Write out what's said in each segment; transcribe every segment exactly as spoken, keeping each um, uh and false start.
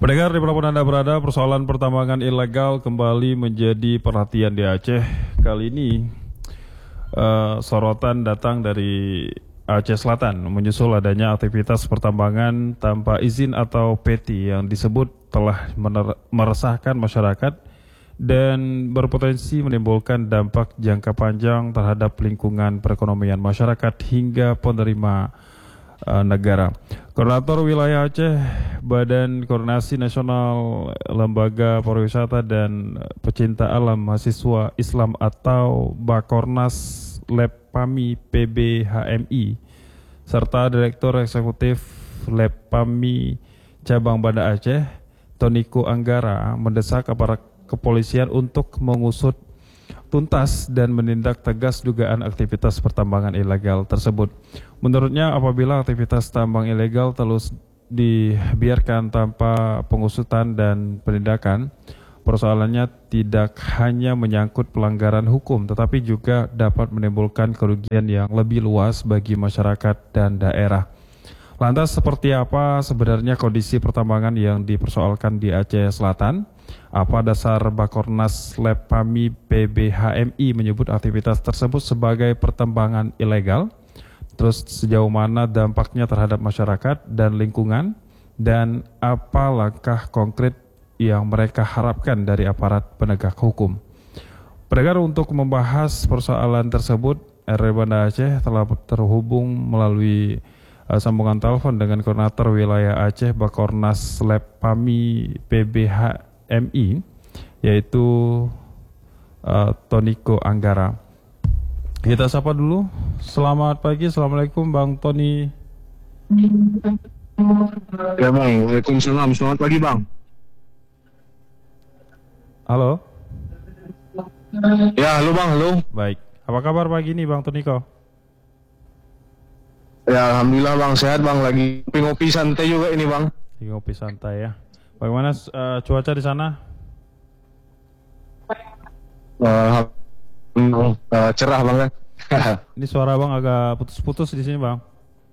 Pendengar dimanapun Anda berada, persoalan pertambangan ilegal kembali menjadi perhatian di Aceh. Kali ini uh, sorotan datang dari Aceh Selatan menyusul adanya aktivitas pertambangan tanpa izin atau P T yang disebut telah meresahkan masyarakat dan berpotensi menimbulkan dampak jangka panjang terhadap lingkungan perekonomian masyarakat hingga penerima uh, negara. Koordinator Wilayah Aceh, Badan Koordinasi Nasional Lembaga Pariwisata dan Pecinta Alam Mahasiswa Islam atau Bakornas Lepami P B H M I serta Direktur Eksekutif Lepami Cabang Banda Aceh, Toniko Anggara, mendesak aparat kepolisian untuk mengusut tuntas dan menindak tegas dugaan aktivitas pertambangan ilegal tersebut. Menurutnya, apabila aktivitas tambang ilegal terus dibiarkan tanpa pengusutan dan penindakan, persoalannya tidak hanya menyangkut pelanggaran hukum, tetapi juga dapat menimbulkan kerugian yang lebih luas bagi masyarakat dan daerah. Lantas seperti apa sebenarnya kondisi pertambangan yang dipersoalkan di Aceh Selatan? Apa dasar Bakornas Lepami P B H M I menyebut aktivitas tersebut sebagai pertambangan ilegal? Terus sejauh mana dampaknya terhadap masyarakat dan lingkungan? Dan apa langkah konkret yang mereka harapkan dari aparat penegak hukum? Pendengar, untuk membahas persoalan tersebut, R R Banda Aceh telah terhubung melalui uh, sambungan telepon dengan Koordinator Wilayah Aceh Bakornas Lepami P B H M I, yaitu uh, Toniko Anggara. Kita sapa dulu. Selamat pagi, Assalamualaikum Bang Tony. Ya Bang, Waalaikumsalam. Selamat pagi Bang. Halo. Ya, halo Bang, halo. Baik, apa kabar pagi ini Bang Toniko? Ya, Alhamdulillah Bang, sehat Bang. Lagi ngopi santai juga ini Bang. Lagi ngopi santai ya. Bagaimana uh, cuaca di sana? Uh, uh, cerah banget. Ini suara Bang agak putus-putus di sini Bang.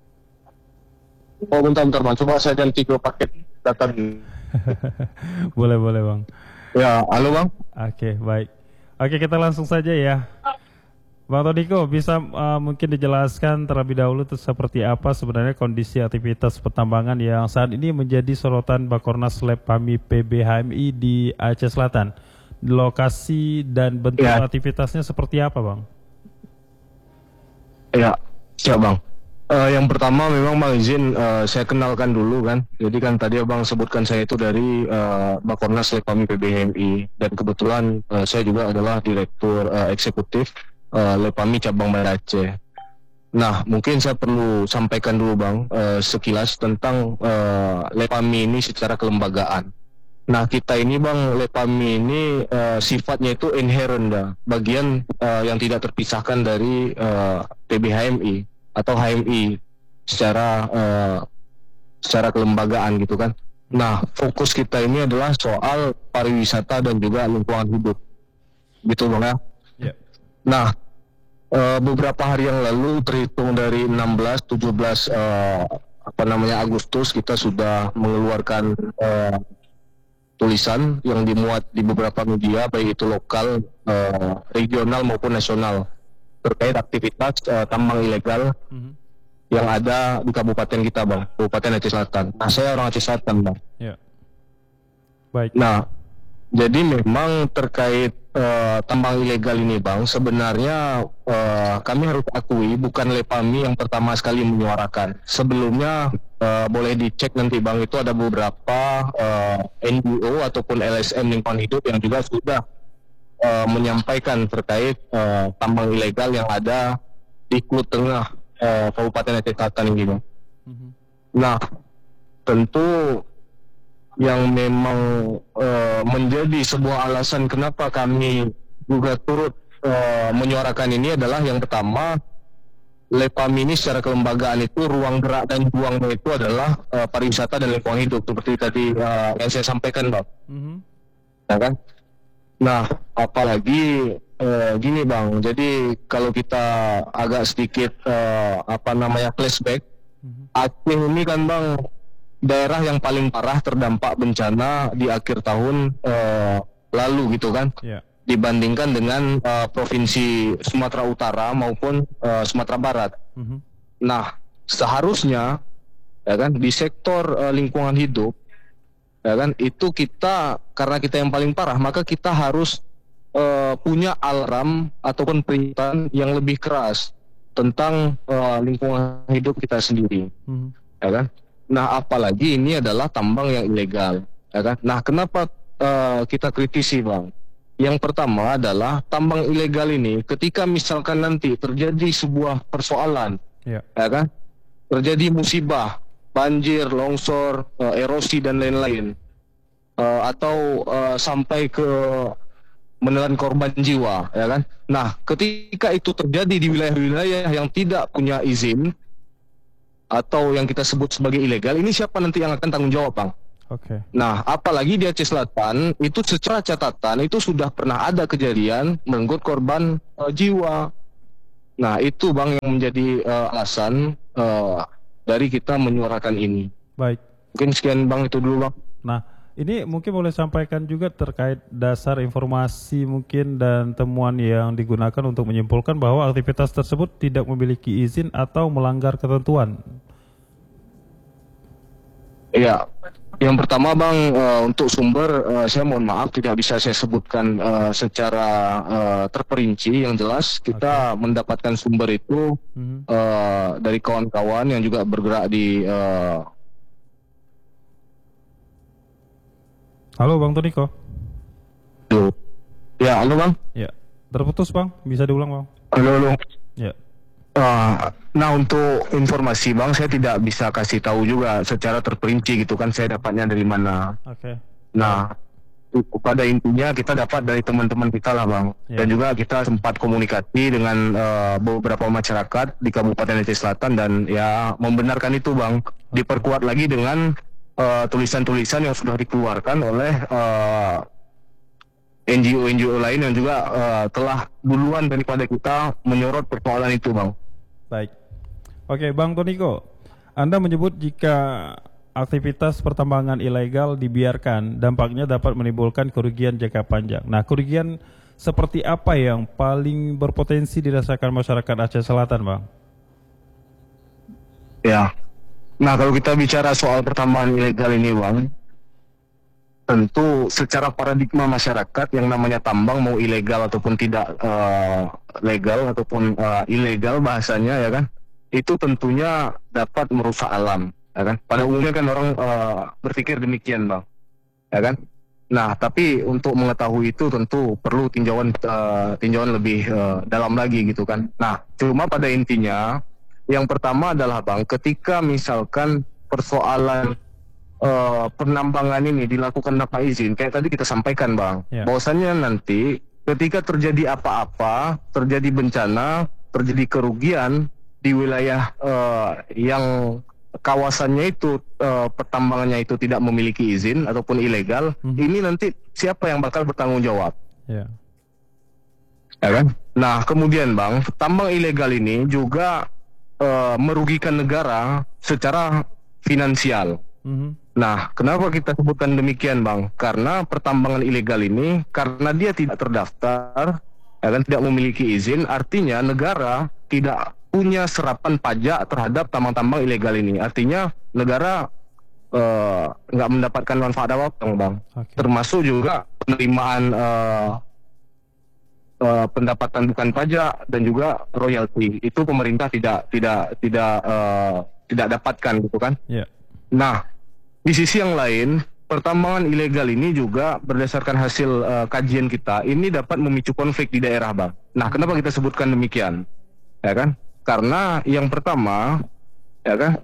Oh bentar bentar Bang, coba saya ganti ke paket data dulu. Boleh boleh Bang. Ya, halo Bang. Oke, baik. Oke, kita langsung saja ya. Bang Toniko, bisa uh, mungkin dijelaskan terlebih dahulu seperti apa sebenarnya kondisi aktivitas pertambangan yang saat ini menjadi sorotan Bakornas Lepami P B H M I di Aceh Selatan. Lokasi dan bentuk ya. aktivitasnya seperti apa Bang? Ya, siap Bang. Uh, yang pertama memang Bang izin uh, saya kenalkan dulu kan. Jadi kan tadi Abang sebutkan saya itu dari uh, Bakornas Lepami P B H M I dan kebetulan uh, saya juga adalah Direktur uh, Eksekutif Uh, Lepami Cabang Banda Aceh. Nah, mungkin saya perlu sampaikan dulu Bang uh, sekilas tentang uh, Lepami ini secara kelembagaan. Nah, kita ini Bang, Lepami ini uh, sifatnya itu inherent dah, bagian uh, yang tidak terpisahkan dari uh, P B H M I atau H M I secara uh, secara kelembagaan gitu kan. Nah, fokus kita ini adalah soal pariwisata dan juga lingkungan hidup. Gitu Bang ya. Nah, uh, beberapa hari yang lalu terhitung dari enam belas tujuh belas uh, apa namanya Agustus kita sudah mengeluarkan uh, tulisan yang dimuat di beberapa media baik itu lokal, uh, regional maupun nasional terkait aktivitas uh, tambang ilegal mm-hmm. yang ada di kabupaten kita Bang, Kabupaten Aceh Selatan. Nah, saya orang Aceh Selatan Bang. Ya. Baik. Nah, jadi memang terkait uh, tambang ilegal ini Bang, sebenarnya uh, kami harus akui bukan Lepami yang pertama sekali menyuarakan. Sebelumnya uh, boleh dicek nanti Bang, itu ada beberapa uh, N G O ataupun L S M lingkungan hidup yang juga sudah uh, menyampaikan terkait uh, tambang ilegal yang ada di Klut Tengah uh, Kabupaten Aceh Selatan ini Bang. Mm-hmm. Nah, tentu yang memang uh, menjadi sebuah alasan kenapa kami juga turut uh, menyuarakan ini adalah yang pertama, Lepami ini secara kelembagaan itu ruang gerak dan juangnya itu adalah uh, pariwisata dan lingkungan hidup seperti tadi uh, yang saya sampaikan Bang. Mm-hmm. Ya kan? Nah, apalagi uh, gini Bang, jadi kalau kita agak sedikit uh, apa namanya flashback, mm-hmm. Aceh ini kan Bang daerah yang paling parah terdampak bencana di akhir tahun uh, lalu gitu kan, yeah. dibandingkan dengan uh, provinsi Sumatera Utara maupun uh, Sumatera Barat. Mm-hmm. Nah, seharusnya ya kan di sektor uh, lingkungan hidup ya kan itu kita, karena kita yang paling parah, maka kita harus uh, punya alarm ataupun peringatan yang lebih keras tentang uh, lingkungan hidup kita sendiri. Mm-hmm. Ya kan? Nah, apalagi ini adalah tambang yang ilegal, ya kan? Nah, kenapa uh, kita kritisi, Bang? Yang pertama adalah tambang ilegal ini, ketika misalkan nanti terjadi sebuah persoalan, yeah. ya kan? Terjadi musibah, banjir, longsor, uh, erosi dan lain-lain, uh, atau uh, sampai ke menelan korban jiwa, ya kan? Nah, ketika itu terjadi di wilayah-wilayah yang tidak punya izin atau yang kita sebut sebagai ilegal, ini siapa nanti yang akan tanggung jawab, Bang? Oke. Okay. Nah, apalagi di Aceh Selatan itu secara catatan itu sudah pernah ada kejadian merenggut korban uh, jiwa. Nah, itu, Bang, yang menjadi uh, alasan uh, dari kita menyuarakan ini. Baik. Mungkin sekian, Bang, itu dulu, Bang. Nah, ini mungkin boleh sampaikan juga terkait dasar informasi mungkin dan temuan yang digunakan untuk menyimpulkan bahwa aktivitas tersebut tidak memiliki izin atau melanggar ketentuan. Iya, yang pertama, Bang, uh, untuk sumber uh, saya mohon maaf tidak bisa saya sebutkan uh, secara uh, terperinci. Yang jelas kita okay. mendapatkan sumber itu mm-hmm. uh, dari kawan-kawan yang juga bergerak di uh, Halo Bang Toniko. Ya, halo Bang. Ya, terputus Bang, bisa diulang Bang. Halo, halo. Ya. Uh, nah untuk informasi Bang, saya tidak bisa kasih tahu juga secara terperinci gitu kan, saya dapatnya dari mana. Oke. Okay. Nah, pada intinya kita dapat dari teman-teman kita lah Bang. Ya. Dan juga kita sempat komunikasi dengan uh, beberapa masyarakat di Kabupaten Aceh Selatan dan ya membenarkan itu Bang. Okay. Diperkuat lagi dengan Uh, tulisan-tulisan yang sudah dikeluarkan oleh uh, N G O-N G O lain yang juga uh, telah duluan daripada kita menyorot persoalan itu, Bang. Baik. Oke, Bang Toniko, Anda menyebut jika aktivitas pertambangan ilegal dibiarkan, dampaknya dapat menimbulkan kerugian jangka panjang. Nah, kerugian seperti apa yang paling berpotensi dirasakan masyarakat Aceh Selatan, Bang? Ya. Nah, kalau kita bicara soal pertambangan ilegal ini, Bang, tentu secara paradigma masyarakat yang namanya tambang mau ilegal ataupun tidak uh, legal ataupun uh, ilegal bahasanya ya kan, itu tentunya dapat merusak alam, ya kan? Pada umumnya kan orang uh, berpikir demikian, Bang, ya kan? Nah, tapi untuk mengetahui itu tentu perlu tinjauan uh, tinjauan lebih uh, dalam lagi gitu kan. Nah, cuma pada intinya yang pertama adalah Bang, ketika misalkan persoalan uh, penambangan ini dilakukan tanpa izin, kayak tadi kita sampaikan Bang, yeah. bahwasannya nanti ketika terjadi apa-apa, terjadi bencana, terjadi kerugian di wilayah uh, yang kawasannya itu, uh, pertambangannya itu tidak memiliki izin ataupun ilegal, mm-hmm. ini nanti siapa yang bakal bertanggung jawab? Yeah. Ya kan? Nah, kemudian Bang, tambang ilegal ini juga Uh, merugikan negara secara finansial. Mm-hmm. Nah, kenapa kita sebutkan demikian, Bang? Karena pertambangan ilegal ini, karena dia tidak terdaftar, ya kan, tidak memiliki izin, artinya negara tidak punya serapan pajak terhadap tambang-tambang ilegal ini. Artinya negara uh, nggak mendapatkan manfaat apa-apa, Bang. Okay. Termasuk juga penerimaan uh, Uh, pendapatan bukan pajak dan juga royalti itu pemerintah tidak tidak tidak uh, tidak dapatkan gitu kan. Yeah. Nah, di sisi yang lain pertambangan ilegal ini juga berdasarkan hasil uh, kajian kita ini dapat memicu konflik di daerah, Bang. Nah, kenapa kita sebutkan demikian? Ya kan? Karena yang pertama, ya kan,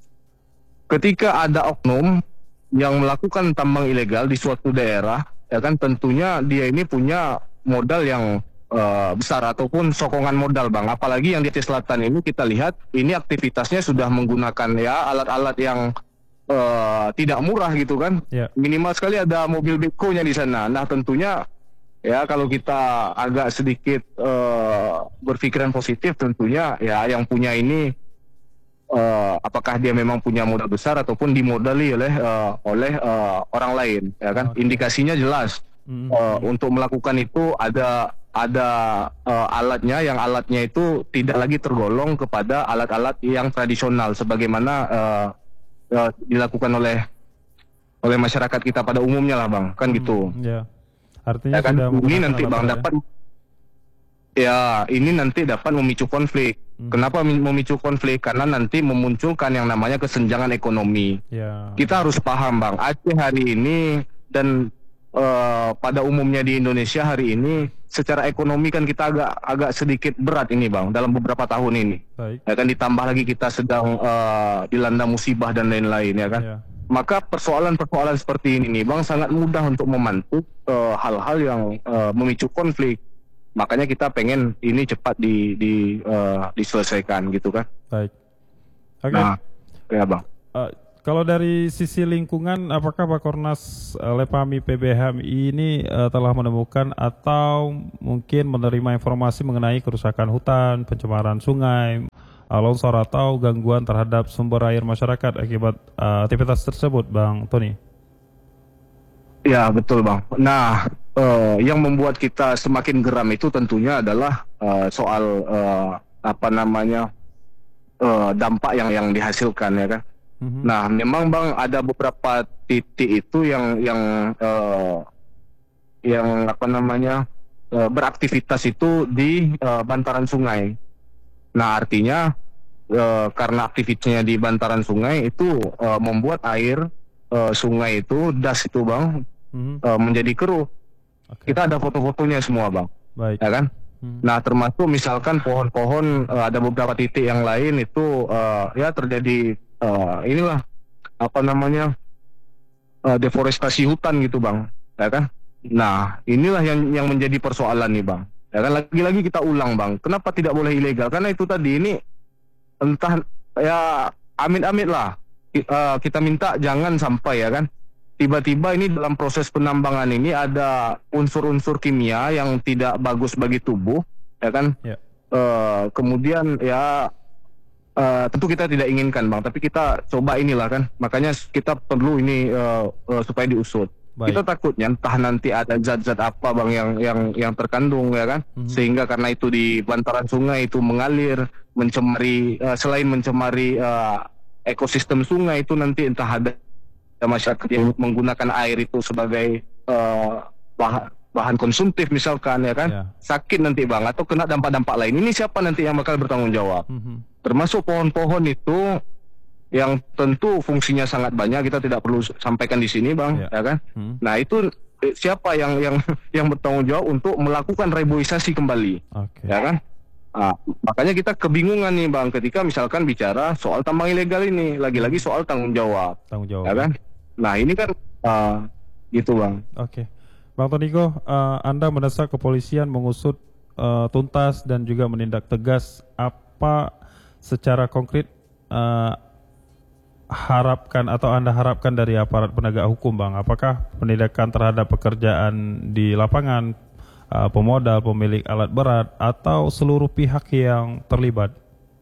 ketika ada oknum yang melakukan tambang ilegal di suatu daerah, ya kan, tentunya dia ini punya modal yang uh, besar ataupun sokongan modal, Bang. Apalagi yang di Aceh Selatan ini kita lihat ini aktivitasnya sudah menggunakan ya alat-alat yang uh, tidak murah gitu kan. Yeah. Minimal sekali ada mobil beko-nya di sana. Nah, tentunya ya kalau kita agak sedikit uh, berpikiran positif, tentunya ya yang punya ini uh, apakah dia memang punya modal besar ataupun dimodali oleh uh, oleh uh, orang lain, ya kan? Oke. Indikasinya jelas. Mhm. Uh, untuk melakukan itu ada ada uh, alatnya, yang alatnya itu tidak lagi tergolong kepada alat-alat yang tradisional sebagaimana uh, uh, dilakukan oleh oleh masyarakat kita pada umumnya lah bang, kan Hmm, gitu. ya. Artinya Ya kan, sudah ini menggunakan nanti alat bang berat ya? dapat, ya ini nanti dapat memicu konflik. Hmm. Kenapa mi- memicu konflik? Karena nanti memunculkan yang namanya kesenjangan ekonomi. Ya. Kita harus paham bang, Aceh hari ini dan eh, pada umumnya di Indonesia hari ini secara ekonomi kan kita agak agak sedikit berat ini bang dalam beberapa tahun ini. Baik. Ya kan, ditambah lagi kita sedang eh, dilanda musibah dan lain-lain, ya kan. Ya. Maka persoalan-persoalan seperti ini nih bang sangat mudah untuk memantik eh, hal-hal yang eh, memicu konflik. Makanya kita pengen ini cepat di, di eh, diselesaikan gitu kan. Baik. Oke. Nah, ya bang. Eh, kalau dari sisi lingkungan, apakah Bakornas eh, Lepami P B H M I ini eh, telah menemukan atau mungkin menerima informasi mengenai kerusakan hutan, pencemaran sungai, eh, longsor atau gangguan terhadap sumber air masyarakat akibat eh, aktivitas tersebut, Bang Tony? Ya betul bang. Nah, eh, yang membuat kita semakin geram itu tentunya adalah eh, soal eh, apa namanya eh, dampak yang yang dihasilkan, ya kan. Mhm. Nah, memang bang ada beberapa titik itu yang yang eh, yang apa namanya eh, beraktivitas itu di eh, bantaran sungai. Nah, artinya eh, karena aktivitasnya di bantaran sungai itu eh, membuat air eh, sungai itu, das itu bang, Mhm. eh, menjadi keruh. Oke. Kita ada foto-fotonya semua bang, Baik. ya kan? Hmm. Nah, termasuk misalkan pohon-pohon, eh, ada beberapa titik yang lain itu eh, ya terjadi eh, inilah apa namanya eh, deforestasi hutan gitu bang, ya kan? Nah, inilah yang yang menjadi persoalan nih bang, ya kan? Lagi-lagi kita ulang bang, kenapa tidak boleh ilegal? Karena itu tadi ini entah ya amit-amit lah. Ki- eh, kita minta jangan sampai, ya kan, tiba-tiba ini dalam proses penambangan ini ada unsur-unsur kimia yang tidak bagus bagi tubuh, ya kan? Ya. Eh, kemudian ya eh, tentu kita tidak inginkan bang, tapi kita coba inilah kan, makanya kita perlu ini eh, eh, supaya diusut. Baik. Kita takutnya entah nanti ada zat-zat apa bang yang yang yang terkandung, ya kan, Mhm. sehingga karena itu di bantaran sungai itu mengalir, mencemari, eh, selain mencemari eh, ekosistem sungai itu nanti entah ada masyarakat yang menggunakan air itu sebagai eh, bahan bahan konsumtif misalkan, ya kan, Ya. sakit nanti bang atau kena dampak-dampak lain. Ini siapa nanti yang bakal bertanggung jawab? Mhm. Termasuk pohon-pohon itu yang tentu fungsinya sangat banyak, kita tidak perlu sampaikan di sini bang, Ya. ya kan. Hmm. Nah itu eh, siapa yang yang yang bertanggung jawab untuk melakukan reboisasi kembali, Oke. ya kan. Ah, makanya kita kebingungan nih bang ketika misalkan bicara soal tambang ilegal ini, lagi-lagi soal tanggung jawab, Tanggung jawab. ya kan. Nah ini kan ah, gitu bang. Oke, Bang Toniko, eh, Anda mendesak kepolisian mengusut eh, tuntas dan juga menindak tegas apa secara konkret eh, harapkan atau Anda harapkan dari aparat penegak hukum, Bang? Apakah penindakan terhadap pekerjaan di lapangan, eh, pemodal, pemilik alat berat, atau seluruh pihak yang terlibat?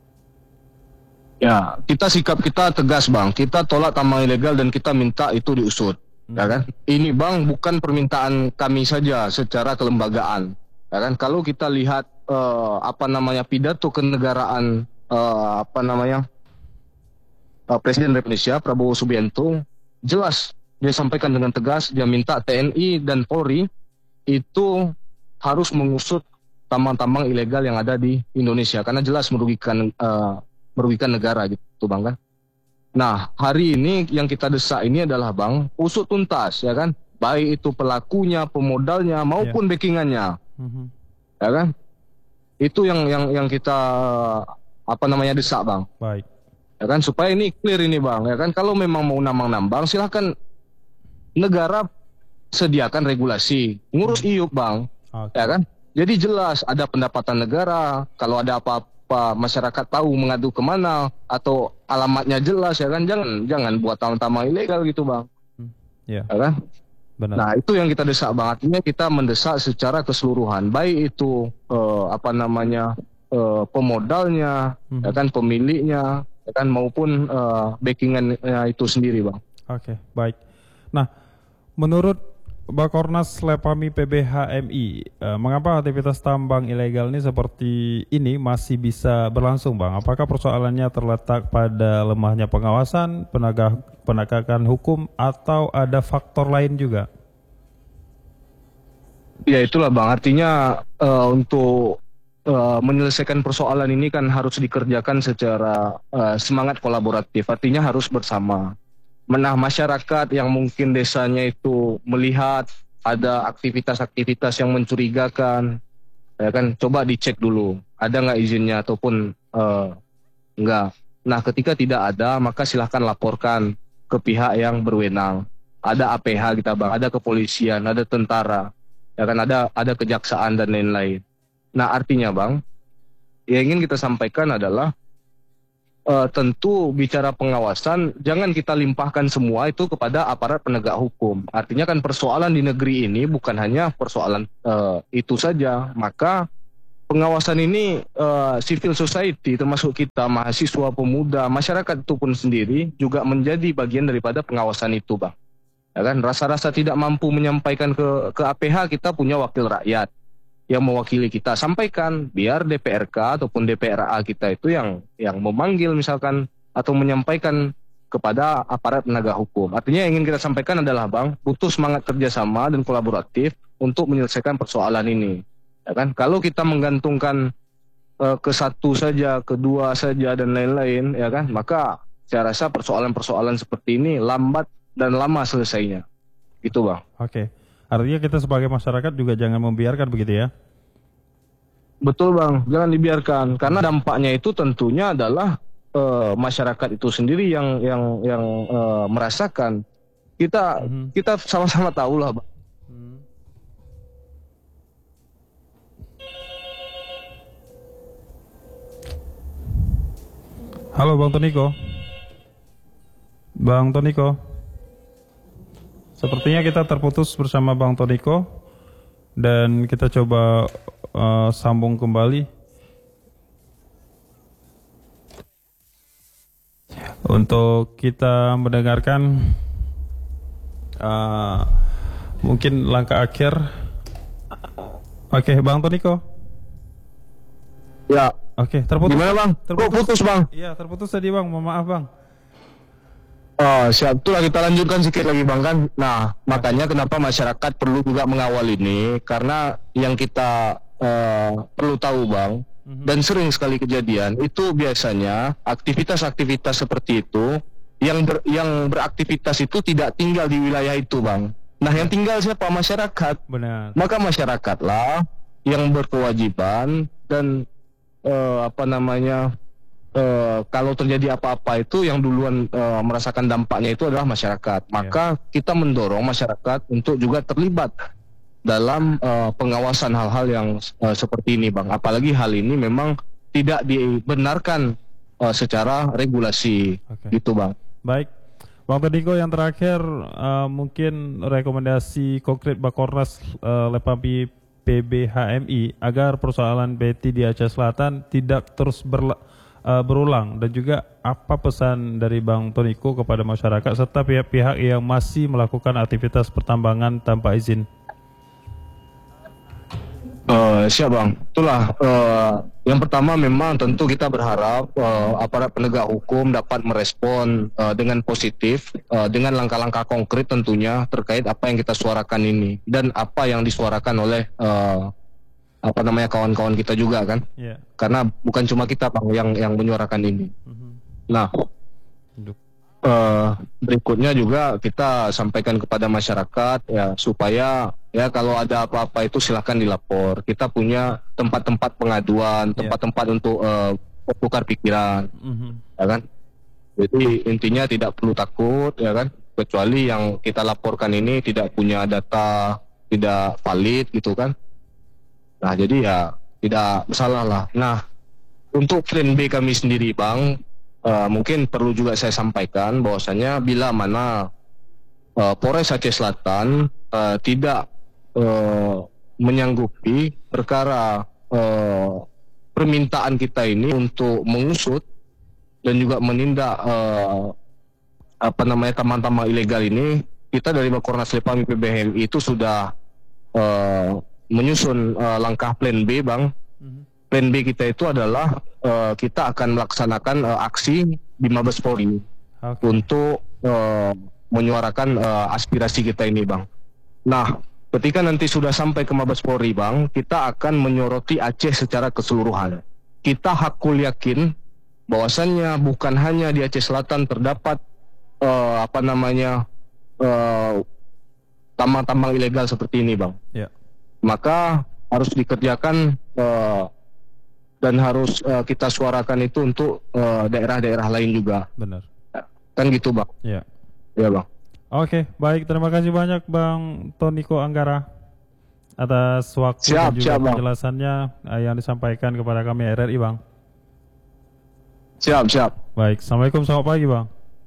Ya, kita sikap kita tegas bang. Kita tolak tambang ilegal dan kita minta itu diusut, ya kan. Ini bang bukan permintaan kami saja secara kelembagaan, ya kan. Kalau kita lihat eh, apa namanya pidato kenegaraan eh, apa namanya eh, Presiden Republik Indonesia Prabowo Subianto, jelas dia sampaikan dengan tegas, dia minta T N I dan Polri itu harus mengusut tambang-tambang ilegal yang ada di Indonesia karena jelas merugikan eh, merugikan negara gitu bang kan. Nah hari ini yang kita desak ini adalah bang usut tuntas, ya kan, baik itu pelakunya, pemodalnya maupun backingannya, Mhm. ya kan. Itu yang yang yang kita apa namanya desak bang, Baik. ya kan, supaya ini clear ini bang, ya kan. Kalau memang mau nambang-nambang silahkan negara sediakan regulasi, ngurus I U P bang, Oke. ya kan. Jadi jelas ada pendapatan negara, kalau ada apa-apa masyarakat tahu mengadu kemana atau alamatnya jelas, ya kan. Jangan jangan buat tambang-tambang ilegal gitu bang, Ya, ya kan. benar. Nah itu yang kita desak bang, artinya kita mendesak secara keseluruhan, baik itu eh, apa namanya eh, pemodalnya, Mhm. ya kan, pemiliknya, ya kan, maupun uh, backingan uh, itu sendiri, Bang. Oke, baik. Nah, menurut Bakornas Lepami P B H M I, eh, mengapa aktivitas tambang ilegal ini seperti ini masih bisa berlangsung, Bang? Apakah persoalannya terletak pada lemahnya pengawasan, penegak, penegakan hukum, atau ada faktor lain juga? Ya itulah, Bang, artinya uh, untuk uh, menyelesaikan persoalan ini kan harus dikerjakan secara uh, semangat kolaboratif, artinya harus bersama. Nah, masyarakat yang mungkin desanya itu melihat ada aktivitas-aktivitas yang mencurigakan, ya kan, coba dicek dulu ada nggak izinnya ataupun uh, enggak. Nah, ketika tidak ada, maka silahkan laporkan ke pihak yang berwenang. Ada A P H kita, Bang, ada kepolisian, ada tentara, ya kan, ada ada kejaksaan dan lain-lain. Nah, artinya, Bang, yang ingin kita sampaikan adalah Uh, tentu bicara pengawasan, jangan kita limpahkan semua itu kepada aparat penegak hukum. Artinya kan persoalan di negeri ini bukan hanya persoalan uh, itu saja. Maka pengawasan ini uh, civil society, termasuk kita mahasiswa, pemuda, masyarakat itu pun sendiri juga menjadi bagian daripada pengawasan itu, Bang. Ya kan, rasa-rasa tidak mampu menyampaikan ke ke A P H, kita punya wakil rakyat yang mewakili kita, sampaikan, biar D P R K ataupun D P R A kita itu yang yang memanggil misalkan atau menyampaikan kepada aparat penegak hukum. Artinya yang ingin kita sampaikan adalah, Bang, butuh semangat kerjasama dan kolaboratif untuk menyelesaikan persoalan ini. Ya kan, kalau kita menggantungkan uh, ke satu saja, kedua saja dan lain-lain, ya kan, maka saya rasa persoalan-persoalan seperti ini lambat dan lama selesainya. Gitu, Bang. Oke. Artinya kita sebagai masyarakat juga jangan membiarkan begitu ya? Betul, Bang, jangan dibiarkan, karena dampaknya itu tentunya adalah uh, masyarakat itu sendiri yang yang yang uh, merasakan. Kita mm-hmm. kita sama-sama tahu lah, Bang. Hmm. Halo, Bang Toniko. Bang Toniko. Sepertinya kita terputus bersama Bang Toniko dan kita coba uh, sambung kembali untuk kita mendengarkan uh, mungkin langkah akhir. Oke, Bang Toniko. Ya. Oke, terputus. Gimana, Bang? Terputus. Kok putus, Bang? Iya, terputus tadi, Bang. Mohon maaf, Bang. Oh, siap. Itulah kita lanjutkan sedikit lagi, Bang, kan. Nah, makanya kenapa masyarakat perlu juga mengawal ini, karena yang kita uh, perlu tahu, Bang, mm-hmm. dan sering sekali kejadian itu biasanya aktivitas-aktivitas seperti itu yang ber, yang beraktivitas itu tidak tinggal di wilayah itu, Bang. Nah, yang tinggal siapa? Masyarakat. Benar. Maka masyarakatlah yang berkewajiban dan uh, apa namanya? Uh, kalau terjadi apa-apa itu yang duluan uh, merasakan dampaknya itu adalah masyarakat. Maka yeah. kita mendorong masyarakat untuk juga terlibat dalam uh, pengawasan hal-hal yang uh, seperti ini, Bang. Apalagi hal ini memang tidak dibenarkan uh, secara regulasi, okay. gitu, Bang. Baik, Bang Toniko, yang terakhir uh, mungkin rekomendasi konkret Bakornas uh, Lepami P B H M I agar persoalan B T di Aceh Selatan tidak terus berla Uh, berulang, dan juga apa pesan dari Bang Toniko kepada masyarakat serta pihak-pihak yang masih melakukan aktivitas pertambangan tanpa izin? Uh, siap, Bang. Itulah uh, yang pertama, memang tentu kita berharap uh, aparat penegak hukum dapat merespon uh, dengan positif uh, dengan langkah-langkah konkret tentunya terkait apa yang kita suarakan ini dan apa yang disuarakan oleh uh, apa namanya kawan-kawan kita juga, kan, yeah. Karena bukan cuma kita, Bang, yang yang menyuarakan ini. Mm-hmm. Nah, uh, berikutnya juga kita sampaikan kepada masyarakat ya supaya ya kalau ada apa-apa itu silahkan dilapor. Kita punya tempat-tempat pengaduan, tempat-tempat yeah. untuk uh, bertukar pikiran, mm-hmm. ya kan. Jadi intinya tidak perlu takut, ya kan, kecuali yang kita laporkan ini tidak punya data, tidak valid, gitu kan. Nah, jadi ya tidak masalah lah. Nah, untuk plan B kami sendiri, Bang, uh, mungkin perlu juga saya sampaikan bahwasanya bila mana uh, Polres Aceh Selatan uh, tidak uh, menyanggupi perkara uh, permintaan kita ini untuk mengusut dan juga menindak uh, apa namanya tambang-tambang ilegal ini, kita dari Bakornas Lepami P B H M I itu sudah uh, menyusun uh, langkah plan B, Bang. Mm-hmm. Plan B kita itu adalah uh, kita akan melaksanakan uh, aksi di Mabes Polri okay. untuk uh, menyuarakan uh, aspirasi kita ini, Bang. Nah, ketika nanti sudah sampai ke Mabes Polri, Bang, kita akan menyoroti Aceh secara keseluruhan. Kita hakul yakin bahwasannya bukan hanya di Aceh Selatan terdapat Uh, apa namanya uh, tambang-tambang ilegal seperti ini, Bang. Yeah. Maka harus dikerjakan uh, dan harus uh, kita suarakan itu untuk uh, daerah-daerah lain juga. Benar. Kan gitu, Bang. Ya. Yeah. Ya, Bang. Oke, baik. Terima kasih banyak, Bang Toniko Anggara, atas waktu siap, dan juga siap, penjelasannya uh, yang disampaikan kepada kami R R I, Bang. Siap, siap. Baik. Assalamualaikum, selamat pagi, Bang.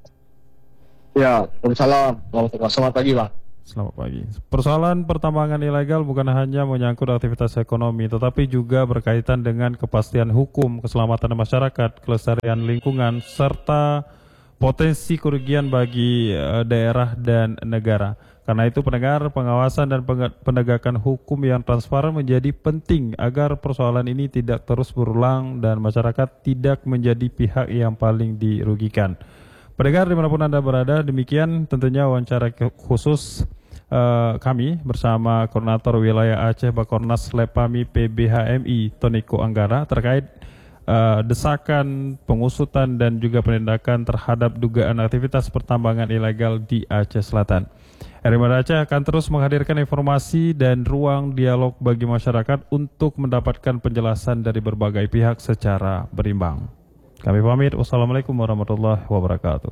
Ya, Waalaikumsalam. Selamat pagi, Bang. Selamat pagi. Persoalan pertambangan ilegal bukan hanya menyangkut aktivitas ekonomi, tetapi juga berkaitan dengan kepastian hukum, keselamatan masyarakat, kelestarian lingkungan, serta potensi kerugian bagi uh, daerah dan negara. Karena itu pendengar, pengawasan dan penegakan hukum yang transparan menjadi penting agar persoalan ini tidak terus berulang dan masyarakat tidak menjadi pihak yang paling dirugikan. Pendengar dimanapun Anda berada, demikian tentunya wawancara khusus uh, kami bersama Koordinator Wilayah Aceh Bakornas Lepami P B H M I Toniko Anggara terkait uh, desakan, pengusutan dan juga penindakan terhadap dugaan aktivitas pertambangan ilegal di Aceh Selatan. R R I Aceh akan terus menghadirkan informasi dan ruang dialog bagi masyarakat untuk mendapatkan penjelasan dari berbagai pihak secara berimbang. Kami pamit, wassalamualaikum warahmatullahi wabarakatuh.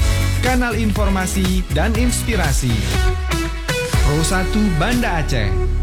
Kanal informasi dan inspirasi Pro satu Banda Aceh.